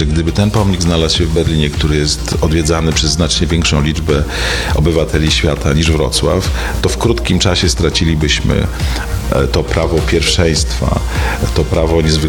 że gdyby ten pomnik znalazł się w Berlinie, który jest odwiedzany przez znacznie większą liczbę obywateli świata niż Wrocław, to w krótkim czasie stracilibyśmy to prawo pierwszeństwa, to prawo